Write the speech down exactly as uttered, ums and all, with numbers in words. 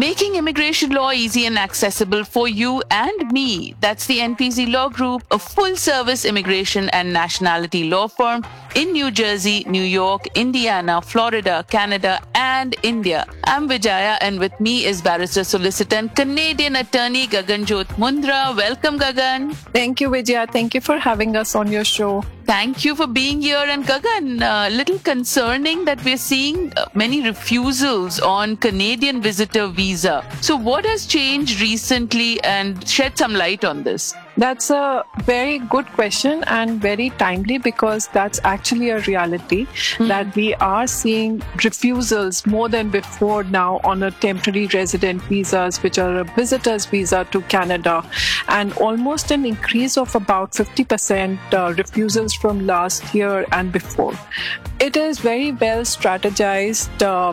Making immigration law easy and accessible for you and me. That's the N P Z Law Group, a full-service immigration and nationality law firm in New Jersey, New York, Indiana, Florida, Canada, and India. I'm Vijaya, and with me is barrister solicitor and Canadian attorney Gaganjot Mundra. Welcome, Gagan. Thank you, Vijaya. Thank you for having us on your show. Thank you for being here. And Gagan, a uh, little concerning that we're seeing uh, many refusals on Canadian visitor visa. So what has changed recently, and shed some light on this? That's a very good question and very timely, because that's actually a reality mm-hmm. that we are seeing refusals more than before now on a temporary resident visas, which are a visitor's visa to Canada, and almost an increase of about fifty percent uh, refusals from last year and before. It is very well strategized uh,